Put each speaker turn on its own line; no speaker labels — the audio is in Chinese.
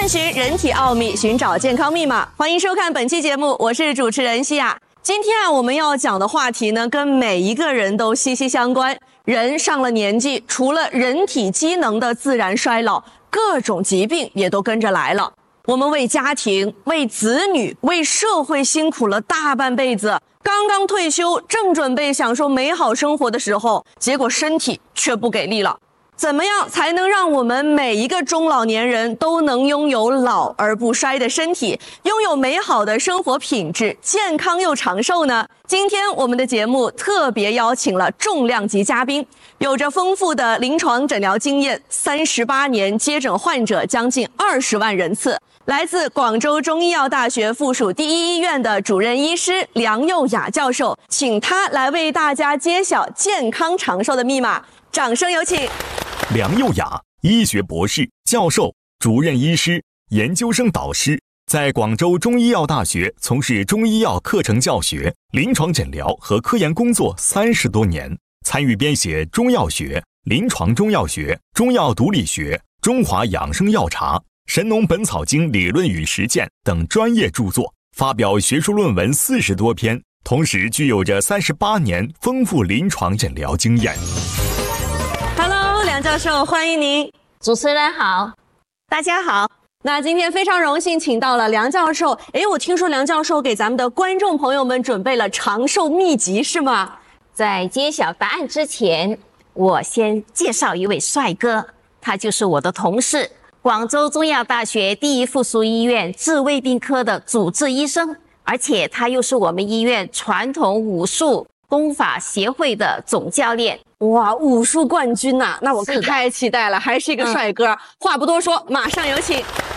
探寻人体奥秘，寻找健康密码。欢迎收看本期节目，我是主持人西亚。今天我们要讲的话题呢，跟每一个人都息息相关。人上了年纪，除了人体机能的自然衰老，各种疾病也都跟着来了。我们为家庭、为子女、为社会辛苦了大半辈子，刚刚退休，正准备享受美好生活的时候，结果身体却不给力了。怎么样才能让我们每一个中老年人都能拥有老而不衰的身体，拥有美好的生活品质，健康又长寿呢？今天我们的节目特别邀请了重量级嘉宾，有着丰富的临床诊疗经验，38年接诊患者将近20万人次，来自广州中医药大学附属第一医院的主任医师梁佑雅教授，请他来为大家揭晓健康长寿的密码。掌声有请。
梁佑雅，医学博士、教授、主任医师、研究生导师，在广州中医药大学从事中医药课程教学、临床诊疗和科研工作30多年，参与编写中药学、临床中药学、中药毒理学、中华养生药茶、神农本草经理论与实践等专业著作，发表学术论文40多篇，同时具有着38年丰富临床诊疗经验。
Hello， 梁教授，欢迎您。
主持人好，
大家好。那今天非常荣幸请到了梁教授。我听说梁教授给咱们的观众朋友们准备了长寿秘籍，是吗？
在揭晓答案之前，我先介绍一位帅哥，他就是我的同事，广州中医药大学第一附属医院治胃病科的主治医生，而且他又是我们医院传统武术功法协会的总教练。
哇，武术冠军呐，那我可太期待了，还是一个帅哥。话不多说，马上有请。